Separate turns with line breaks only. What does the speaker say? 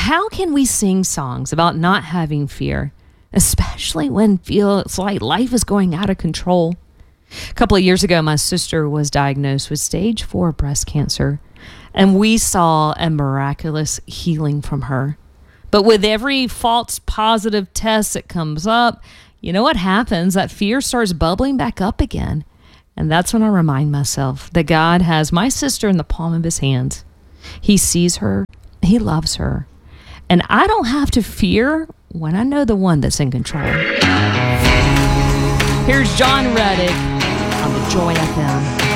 how can we sing songs about not having fear, especially when it feels like life is going out of control? A couple of years ago, my sister was diagnosed with stage 4 breast cancer, and we saw a miraculous healing from her. But with every false positive test that comes up, you know what happens? That fear starts bubbling back up again. And that's when I remind myself that God has my sister in the palm of his hands. He sees her. He loves her. And I don't have to fear when I know the one that's in control. Here's John Reddick on the Joy FM.